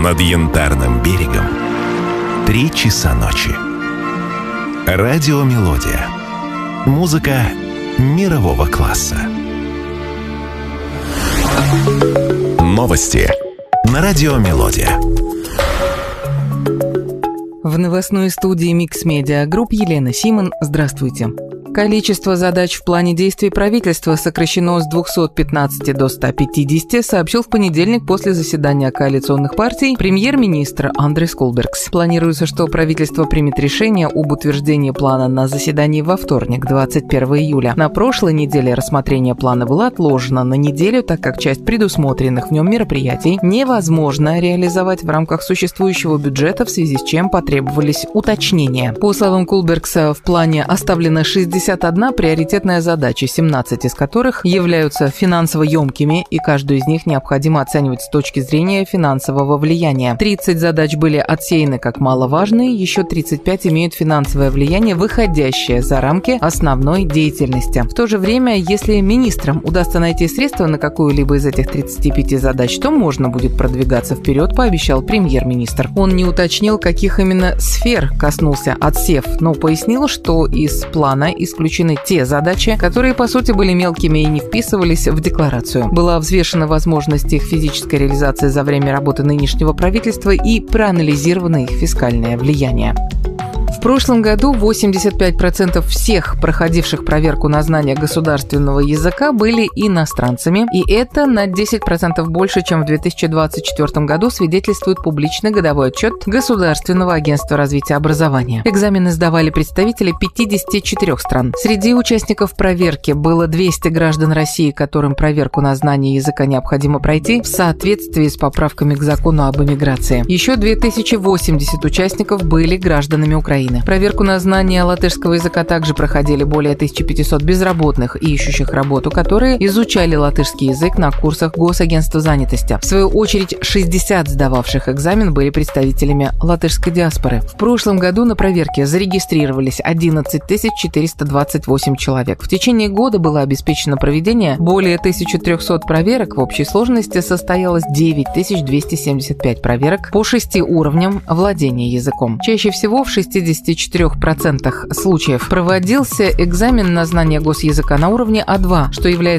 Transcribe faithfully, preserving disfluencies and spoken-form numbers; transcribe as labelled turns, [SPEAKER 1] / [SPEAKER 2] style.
[SPEAKER 1] над Янтарным берегом три часа ночи. Радиомелодия. Музыка мирового класса. Новости на Радиомелодия.
[SPEAKER 2] В новостной студии Mix Media Group Елена Симон. Здравствуйте. Количество задач в плане действий правительства сокращено с двухсот пятнадцати до ста пятидесяти, сообщил в понедельник после заседания коалиционных партий премьер-министр Андрес Кольбергс. Планируется, что правительство примет решение об утверждении плана на заседании во вторник, двадцать первого июля. На прошлой неделе рассмотрение плана было отложено на неделю, так как часть предусмотренных в нем мероприятий невозможно реализовать в рамках существующего бюджета, в связи с чем потребовались уточнения. По словам Кольбергса, в плане оставлено шестьдесят одна приоритетная задача, семнадцать из которых являются финансово емкими, и каждую из них необходимо оценивать с точки зрения финансового влияния. тридцать задач были отсеяны как маловажные, еще тридцать пять имеют финансовое влияние, выходящее за рамки основной деятельности. В то же время, если министрам удастся найти средства на какую-либо из этих тридцати пяти задач, то можно будет продвигаться вперед, пообещал премьер-министр. Он не уточнил, каких именно сфер коснулся отсев, но пояснил, что из плана исключены те задачи, которые, по сути, были мелкими и не вписывались в декларацию. Была взвешена возможность их физической реализации за время работы нынешнего правительства и проанализировано их фискальное влияние. В прошлом году восемьдесят пять процентов всех проходивших проверку на знание государственного языка были иностранцами, и это на десять процентов больше, чем в две тысячи двадцать четвёртом году, свидетельствует публичный годовой отчет Государственного агентства развития образования. Экзамены сдавали представители пятидесяти четырёх стран. Среди участников проверки было двести граждан России, которым проверку на знание языка необходимо пройти в соответствии с поправками к закону об иммиграции. Еще две тысячи восемьдесят участников были гражданами Украины. Проверку на знание латышского языка также проходили более тысячи пятисот безработных и ищущих работу, которые изучали латышский язык на курсах Госагентства занятости. В свою очередь, шестьдесят сдававших экзамен были представителями латышской диаспоры. В прошлом году на проверке зарегистрировались одиннадцать тысяч четыреста двадцать восемь человек. В течение года было обеспечено проведение более тысячи трёхсот проверок. В общей сложности состоялось девять тысяч двести семьдесят пять проверок по шести уровням владения языком. Чаще всего в шестидесяти четырёх процентах случаев проводился экзамен на знание госязыка на уровне А два, что является